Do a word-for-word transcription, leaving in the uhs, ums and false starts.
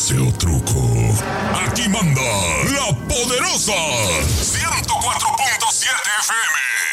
pose o truco. Aquí manda la poderosa ciento cuatro punto siete F M.